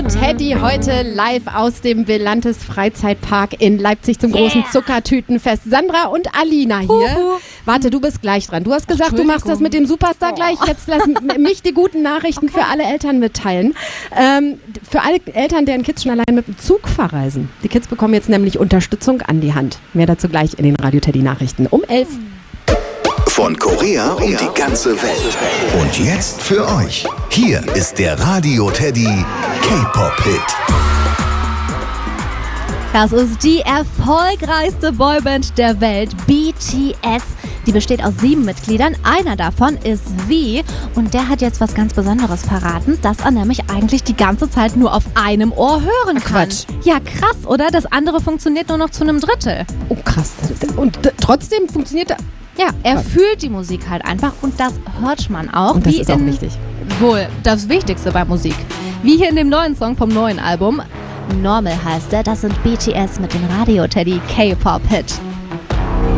Teddy heute live aus dem Velantes Freizeitpark in Leipzig zum großen Zuckertütenfest. Sandra und Alina hier. Warte, du bist gleich dran. Du hast gesagt, du machst das mit dem Superstar gleich. Jetzt lass mich die guten Nachrichten für alle Eltern mitteilen. Für alle Eltern, deren Kids schon allein mit dem Zug verreisen. Die Kids bekommen jetzt nämlich Unterstützung an die Hand. Mehr dazu gleich in den Radio Teddy Nachrichten um 11. Von Korea um die ganze Welt. Und jetzt für euch. Hier ist der Radio Teddy K-Pop-Hit. Das ist die erfolgreichste Boyband der Welt, BTS. Die besteht aus 7 Mitgliedern. Einer davon ist V. Und der hat jetzt was ganz Besonderes verraten, dass er nämlich eigentlich die ganze Zeit nur auf einem Ohr hören kann. Quatsch. Ja, krass, oder? Das andere funktioniert nur noch zu einem Drittel. Oh, krass. Und trotzdem funktioniert das. Ja, er fühlt die Musik halt einfach und das hört man auch. Und das ist auch wichtig. Wohl, das Wichtigste bei Musik. Wie hier in dem neuen Song vom neuen Album. Normal heißt er, das sind BTS mit dem Radio Teddy K-Pop-Hit.